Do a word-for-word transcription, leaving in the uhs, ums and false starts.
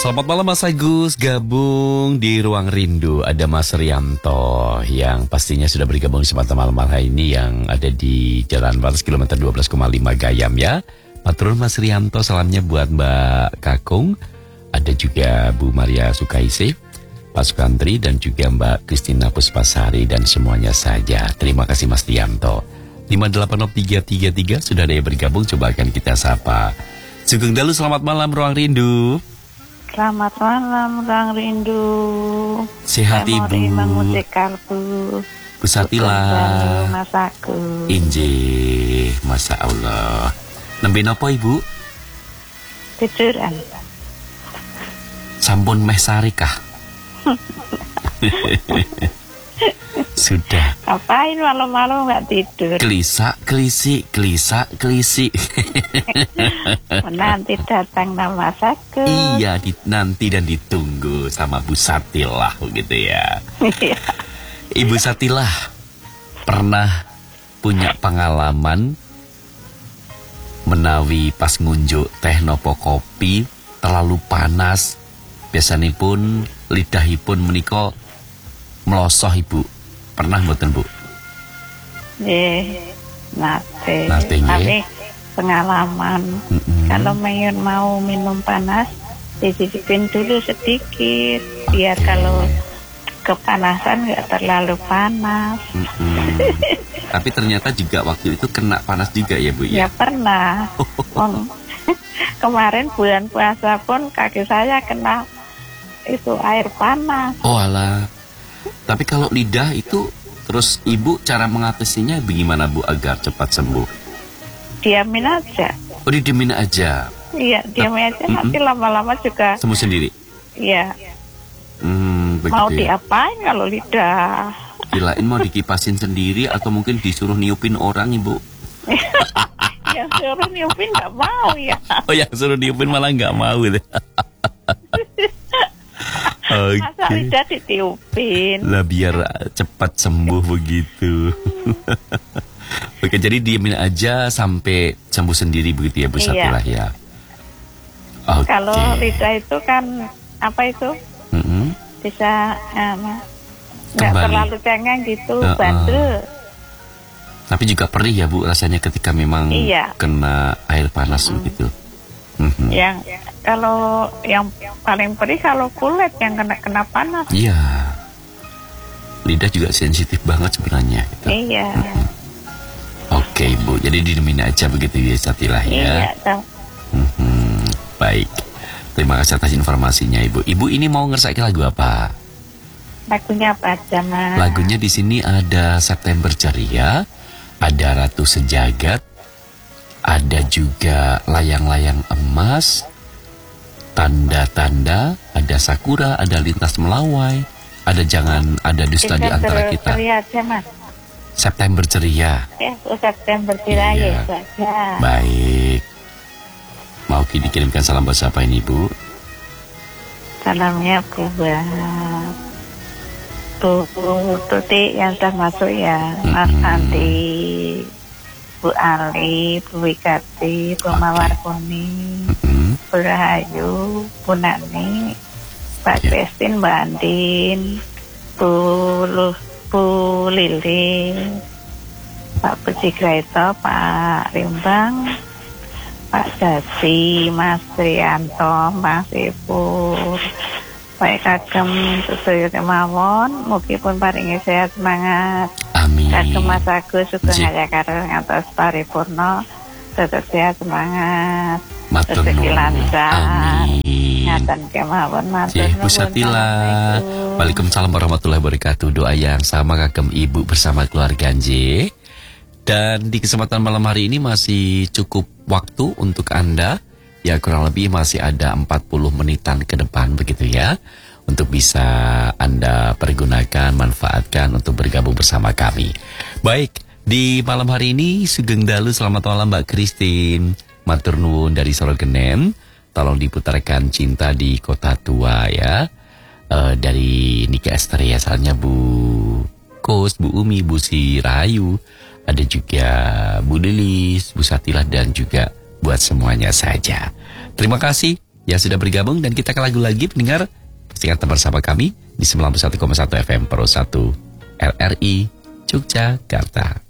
Selamat malam Mas Agus, gabung di Ruang Rindu. Ada Mas Rianto yang pastinya sudah bergabung di kesempatan malam hari ini yang ada di Jalan Waras kilometer dua belas koma lima Gayam ya. Matur Mas Rianto, salamnya buat Mbak Kakung. Ada juga Bu Maria Sukaisi, Pak Sukantri dan juga Mbak Kristina Puspasari dan semuanya saja. Terima kasih Mas Rianto. lima delapan nol tiga tiga tiga sudah ada yang bergabung, coba akan kita sapa. Sugeng Dalu, selamat malam Ruang Rindu. Selamat malam Ruang Rindu. Sehat Ibu. Musik kalbu. Bu Satila. Masaku. Injih, Masya Allah. Nembe napa Ibu? Tiduran. Sampun meh sari kah? Sudah. Ngapain malam-malam nggak tidur? Kelisa, kelisi, kelisa, kelisi. Nanti datang nama Saku. Iya, di, nanti dan ditunggu sama Bu Satilah gitu ya. Ibu Satilah pernah punya pengalaman menawi pas ngunjuk teh nopo kopi terlalu panas, biasanya pun lidahipun menika melosoh Ibu. Pernah mboten Bu? Nggih, nate. Nate nggih. Tapi pengalaman. Mm-mm. Kalau pengen mau minum panas, dicicipin dulu sedikit biar Okay. kalau kepanasan nggak terlalu panas. Mm-mm. Tapi ternyata juga waktu itu kena panas juga ya Bu Ya ya? pernah. Wong, kemarin bulan puasa pun kaki saya kena itu air panas. Oh alah. Tapi kalau lidah itu terus Ibu cara mengatasinya bagaimana Bu agar cepat sembuh? Diamin aja. Oh didiemin aja. Iya, diamin aja. Mm-mm. Nanti lama-lama juga. Sembuh sendiri. Iya. Hmm, begitu Mau ya. diapain kalau lidah? Kirain mau dikipasin sendiri atau mungkin disuruh niupin orang Ibu. Yang suruh niupin nggak mau ya. Oh yang suruh niupin malah nggak mau gitu. Oke. Masa lidah ditiupin. Lah biar cepat sembuh begitu. Oke, jadi diemin aja sampai sembuh sendiri begitu ya Bu Iya. Satilah ya. Oke. Kalau lidah itu kan apa itu? Mm-mm. Bisa eh, nggak Kembali. terlalu cengeng gitu, Uh-uh. bandel. Tapi juga perih ya Bu rasanya ketika memang Iya. kena air panas begitu. Mhm. Yang kalau yang paling perih kalau kulit yang kena kena panas. Iya. Lidah juga sensitif banget sebenarnya gitu. Iya. Oke Bu, jadi diemin aja begitu ya Satilah ya. Iya. Tahu. Mhm. Baik. Terima kasih atas informasinya Ibu. Ibu ini mau ngersaki lagu apa? Lagunya apa aja, Mas? Lagunya di sini ada September Ceria, ada Ratu Sejagat, ada juga Layang-layang Emas, Tanda-tanda, ada Sakura, ada Lintas Melawai, ada Jangan Ada Dusta di Antara Kita. Ceria aja, Mas. September Ceria. Ya, oh, September ceria Iya. ya, itu aja. Baik. Mau dikirimkan salam buat siapa ini Bu? Salamnya buat Bu Tuti yang sudah masuk ya, Mas Mm-mm. Andi, Bu Ali, Bu Wikati, Bu Oke. Mawar Kuning, Mhm. Bu Rahayu, Bu Nani, Pak Ya. Kristin, Mbak Andin, Bu Lu, Bu Lili, Pak Puji Graito, Pak Rimbang, Pak Dasi, Mas Trianto, Mas Ipur, Pak Kagem Susoyo Kemawon, meskipun paringi sehat semangat. Amin. Kagem Mas Agus Sugeng Ji. Haya Karo ngantos paripurna, tetap sehat semangat. Matur Rezeki nuwun. lancar. Amin. Ngaten kemawon matur Cih, Bu Satila. Waalaikumsalam warahmatullahi wabarakatuh. Doa yang sama kagem Ibu bersama keluarga Nj. Dan di kesempatan malam hari ini masih cukup waktu untuk Anda. Ya kurang lebih masih ada empat puluh menitan ke depan begitu ya. Untuk bisa Anda pergunakan, manfaatkan untuk bergabung bersama kami. Baik, di malam hari ini Sugeng Dalu, selamat malam Mbak Kristin. Matur nuwun dari Sorogenen. Tolong diputarkan Cinta di Kota Tua ya. Uh, dari Nika Esther ya, asalnya Bu Kos, Bu Umi, Bu Si Rahayu. Ada juga Bu Lilis, Bu Satilah dan juga buat semuanya saja. Terima kasih yang sudah bergabung, dan kita ke lagu lagi pendengar. Pastikan tetap bersama kami di sembilan puluh satu koma satu F M Pro satu R R I Yogyakarta.